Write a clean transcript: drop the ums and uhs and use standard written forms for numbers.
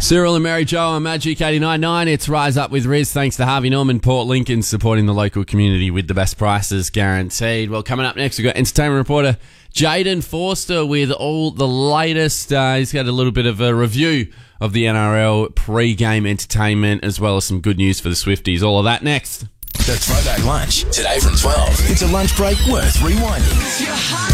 Cyril and Mary Jo on Magic 89.9. It's Rise Up with Riz. Thanks to Harvey Norman, Port Lincoln, supporting the local community with the best prices guaranteed. Well, coming up next, we've got entertainment reporter Jaden Forster with all the latest. He's got a little bit of a review of the NRL pre-game entertainment, as well as some good news for the Swifties. All of that next. The Throwback Lunch, today from 12. It's a lunch break worth rewinding.